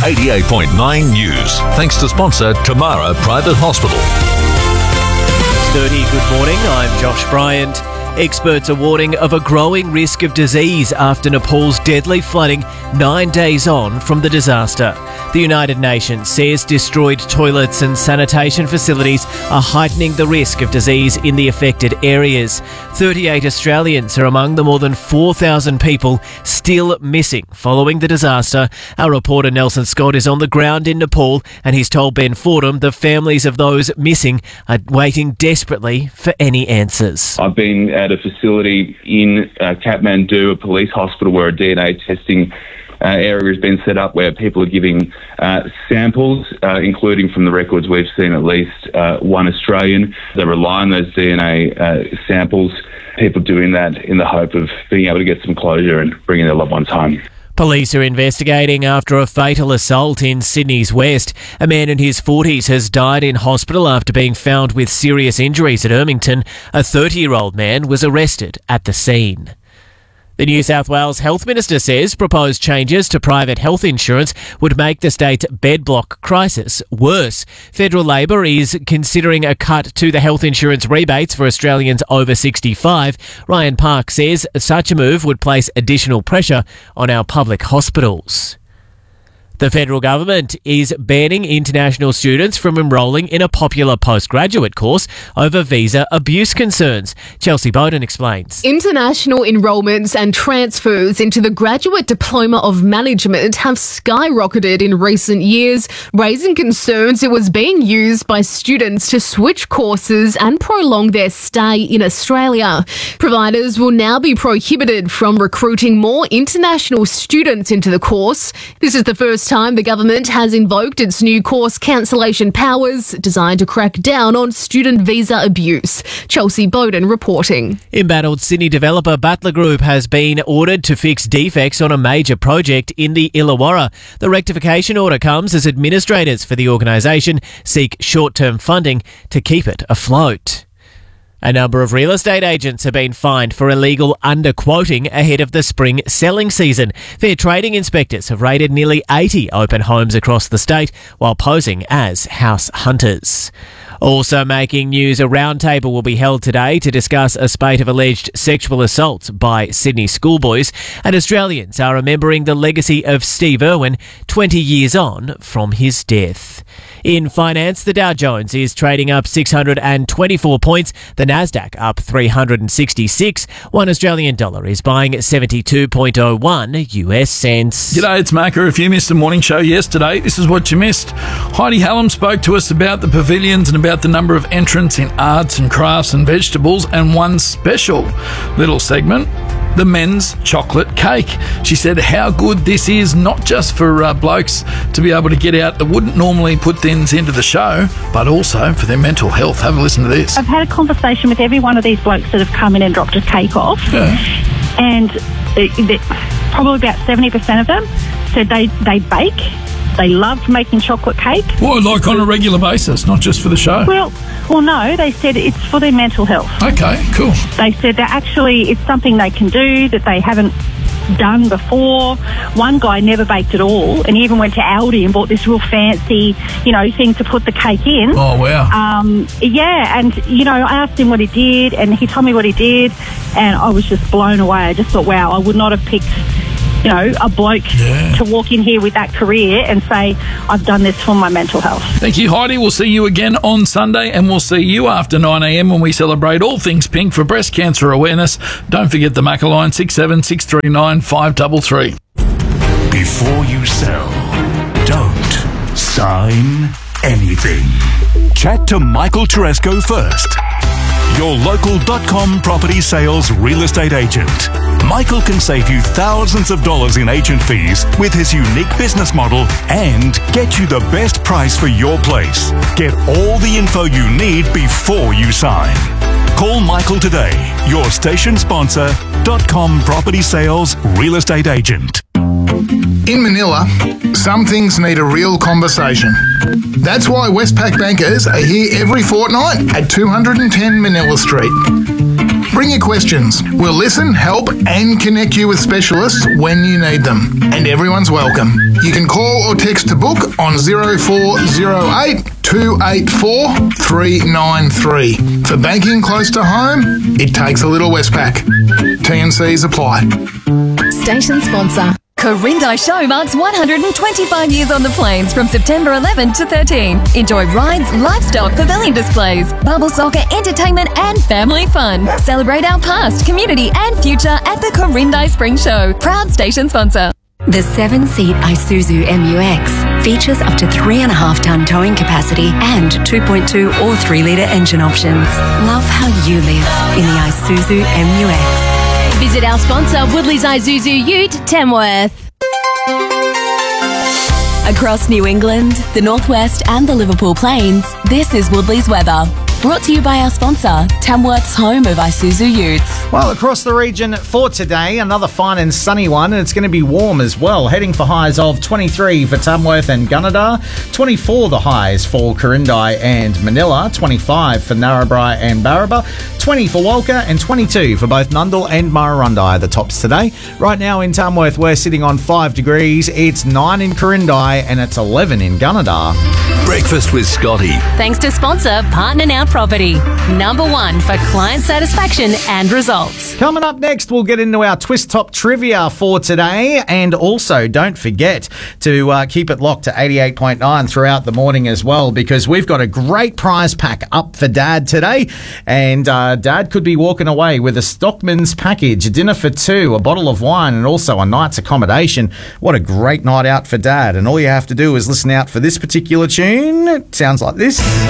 88.9 News. Thanks to sponsor Tamara Private Hospital. 30, good morning. I'm Josh Bryant. Experts are warning of a growing risk of disease after Nepal's deadly flooding 9 days on from the disaster. The United Nations says destroyed toilets and sanitation facilities are heightening the risk of disease in the affected areas. 38 Australians are among the more than 4,000 people still missing following the disaster. Our reporter Nelson Scott is on the ground in Nepal, and he's told Ben Fordham the families of those missing are waiting desperately for any answers. I've been at a facility in Kathmandu, a police hospital, where a DNA testing area has been set up where people are giving samples, including from the records we've seen at least one Australian. They rely on those DNA samples, people doing that in the hope of being able to get some closure and bringing their loved ones home. Police are investigating after a fatal assault in Sydney's West. A man in his 40s has died in hospital after being found with serious injuries at Ermington. A 30-year-old man was arrested at the scene. The New South Wales Health Minister says proposed changes to private health insurance would make the state's bed block crisis worse. Federal Labor is considering a cut to the health insurance rebates for Australians over 65. Ryan Park says such a move would place additional pressure on our public hospitals. The federal government is banning international students from enrolling in a popular postgraduate course over visa abuse concerns. Chelsea Bowden explains. International enrolments and transfers into the Graduate Diploma of Management have skyrocketed in recent years, raising concerns it was being used by students to switch courses and prolong their stay in Australia. Providers will now be prohibited from recruiting more international students into the course. This is the first time the government has invoked its new course cancellation powers designed to crack down on student visa abuse. Chelsea Bowden reporting. Embattled Sydney developer Butler Group has been ordered to fix defects on a major project in the Illawarra. The rectification order comes as administrators for the organisation seek short-term funding to keep it afloat. A number of real estate agents have been fined for illegal underquoting ahead of the spring selling season. Fair trading inspectors have raided nearly 80 open homes across the state while posing as house hunters. Also making news, a roundtable will be held today to discuss a spate of alleged sexual assaults by Sydney schoolboys, and Australians are remembering the legacy of Steve Irwin 20 years on from his death. In finance, the Dow Jones is trading up 624 points, the Nasdaq up 366. $1 Australian dollar is buying 72.01 US cents. G'day, it's Macca. If you missed the morning show yesterday, this is what you missed. Heidi Hallam spoke to us about the pavilions and about the number of entrants in arts and crafts and vegetables, and one special little segment, the men's chocolate cake. She said how good this is, not just for blokes to be able to get out that wouldn't normally put things into the show, but also for their mental health. Have a listen to this. I've had a conversation with every one of these blokes that have come in and dropped a cake off, and probably about 70% of them said they bake. They loved making chocolate cake. Well, like on a regular basis, not just for the show? Well, no, they said it's for their mental health. Okay, cool. They said that actually it's something they can do that they haven't done before. One guy never baked at all, and he even went to Aldi and bought this real fancy, thing to put the cake in. Oh, wow. Yeah, and, I asked him what he did, and he told me what he did, and I was just blown away. I just thought, wow, I would not have picked a bloke to walk in here with that career and say, I've done this for my mental health. Thank you, Heidi. We'll see you again on Sunday, and we'll see you after 9 a.m. when we celebrate all things pink for breast cancer awareness. Don't forget the Macca line, 67639 533. Before you sell, don't sign anything. Chat to Michael Teresco first. Your local.com property sales real estate agent. Michael can save you thousands of dollars in agent fees with his unique business model and get you the best price for your place. Get all the info you need before you sign. Call Michael today, your station sponsor, .com property sales real estate agent. In Manila, some things need a real conversation. That's why Westpac bankers are here every fortnight at 210 Manila Street. Bring your questions. We'll listen, help and connect you with specialists when you need them. And everyone's welcome. You can call or text to book on 0408 284 393. For banking close to home, it takes a little Westpac. T&Cs apply. Station sponsor. Corindai Show marks 125 years on the plains from September 11 to 13. Enjoy rides, livestock, pavilion displays, bubble soccer, entertainment and family fun. Celebrate our past, community and future at the Corindai Spring Show. Proud station sponsor. The 7-seat Isuzu MU-X features up to 3.5-ton towing capacity and 2.2 or 3-litre engine options. Love how you live in the Isuzu MU-X. Visit our sponsor, Woodley's Isuzu Ute, Tamworth. Across New England, the Northwest and the Liverpool Plains, this is Woodley's weather. Brought to you by our sponsor, Tamworth's home of Isuzu Utes. Well, across the region for today, another fine and sunny one, and it's going to be warm as well, heading for highs of 23 for Tamworth and Gunnedah, 24 the highs for Corindai and Manila, 25 for Narrabri and Barraba, 20 for Walker and 22 for both Nundle and Murrurundi, the tops today. Right now in Tamworth, we're sitting on 5 degrees, it's 9 in Corindai and it's 11 in Gunnedah. Breakfast with Scotty. Thanks to sponsor Partner Now Property, number one for client satisfaction and results. Coming up next, we'll get into our Twist Top trivia for today, and also don't forget to keep it locked to 88.9 throughout the morning as well, because we've got a great prize pack up for Dad today, and Dad could be walking away with a Stockman's package, a dinner for two, a bottle of wine, and also a night's accommodation. What a great night out for Dad, and all you have to do is listen out for this particular tune. It sounds like this.